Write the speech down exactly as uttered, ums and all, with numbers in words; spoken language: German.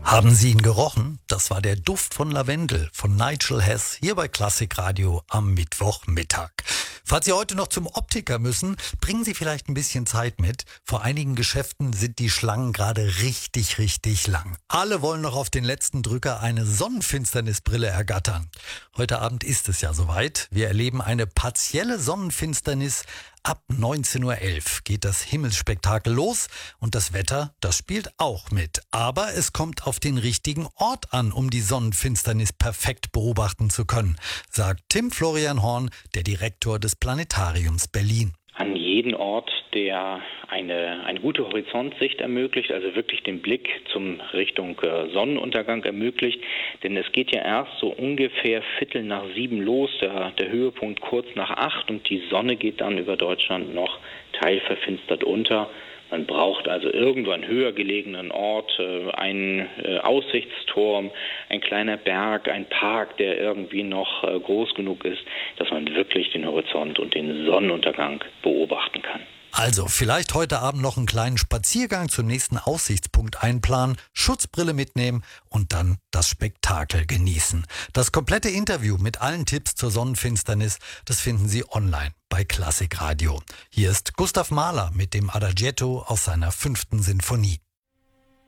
Haben Sie ihn gerochen? Das war der Duft von Lavendel von Nigel Hess hier bei Klassik Radio am Mittwochmittag. Falls Sie heute noch zum Optiker müssen, bringen Sie vielleicht ein bisschen Zeit mit. Vor einigen Geschäften sind die Schlangen gerade richtig, richtig lang. Alle wollen noch auf den letzten Drücker eine Sonnenfinsternisbrille ergattern. Heute Abend ist es ja soweit. Wir erleben eine partielle Sonnenfinsternis. Ab neunzehn Uhr elf geht das Himmelsspektakel los und das Wetter, das spielt auch mit. Aber es kommt auf den richtigen Ort an, um die Sonnenfinsternis perfekt beobachten zu können, sagt Tim Florian Horn, der Direktor des Planetariums Berlin. An jeden Ort, der eine, eine gute Horizontsicht ermöglicht, also wirklich den Blick zum Richtung äh, Sonnenuntergang ermöglicht. Denn es geht ja erst so ungefähr Viertel nach sieben los, der, der Höhepunkt kurz nach acht und die Sonne geht dann über Deutschland noch teilverfinstert unter. Man braucht also irgendwo einen höher gelegenen Ort, äh, einen äh, Aussichtsturm, ein kleiner Berg, ein Park, der irgendwie noch äh, groß genug ist, dass man wirklich den Horizont und den Sonnenuntergang beobachten kann. Also vielleicht heute Abend noch einen kleinen Spaziergang zum nächsten Aussichtspunkt einplanen, Schutzbrille mitnehmen und dann das Spektakel genießen. Das komplette Interview mit allen Tipps zur Sonnenfinsternis, das finden Sie online bei Klassik Radio. Hier ist Gustav Mahler mit dem Adagietto aus seiner fünften Sinfonie.